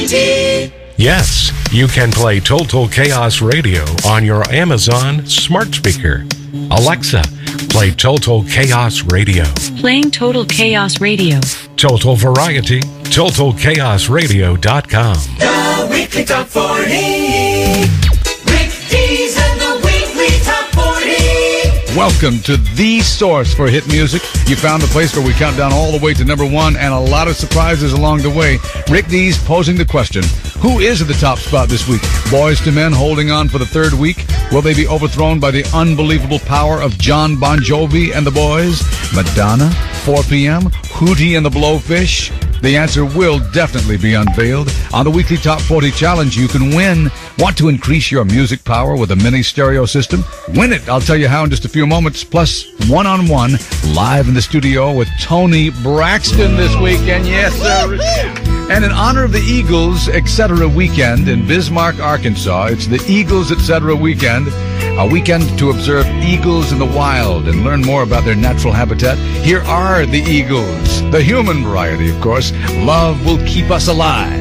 Yes, you can play Total Chaos Radio on your Amazon smart speaker. Alexa, play Total Chaos Radio. Playing Total Chaos Radio. Total Variety, TotalChaosRadio.com. The Weekly Top 40. Rick Dees and the Weekly Top 40. Welcome to the source for hit music. You found the place where we count down all the way to number one and a lot of surprises along the way. Rick Dees posing the question, who is at the top spot this week? Boyz II Men holding on for the third week. Will they be overthrown by the unbelievable power of John Bon Jovi and the Boys? Madonna, 4 p.m., Hootie and the Blowfish? The answer will definitely be unveiled. On the Weekly Top 40 Challenge, you can win. Want to increase your music power with a mini stereo system? Win it. I'll tell you how in just a few moments. Plus, one-on-one, live in the studio with Tony Braxton this weekend. Yes, sir. And in honor of the Eagles Etc. Weekend in Bismarck, Arkansas, it's the Eagles Etc. Weekend, a weekend to observe eagles in the wild and learn more about their natural habitat. Here are the eagles, the human variety, of course. Love will keep us alive.